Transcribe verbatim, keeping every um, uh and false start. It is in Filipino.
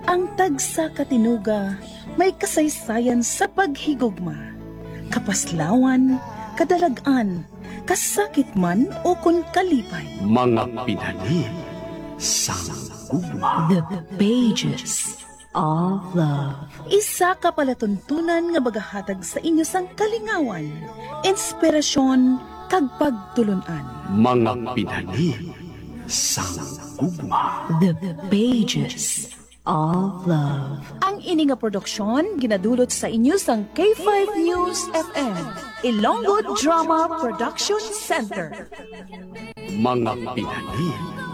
Ang tagsa katinuga may kasaysayan sa paghigugma, kapaslawan, kadalagan, kasakit man o kun kalipay. Mga pinani sa ugma. The pages of love. Isa ka palatuntunan nga bagahatag sa inyo sang kalingawan, inspirasyon, kag pagtulunan. Mga pinani sa ugma. The pages of love. Ang ini nga produksyon ginadulot sa inyo sang K five News F M, Ilonggo Drama Production Center. Mga pinani